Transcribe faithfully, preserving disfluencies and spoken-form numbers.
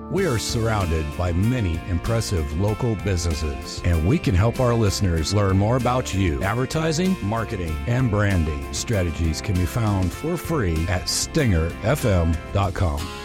We are surrounded by many impressive local businesses, and we can help our listeners learn more about you. Advertising, marketing, and branding strategies can be found for free at stinger f m dot com.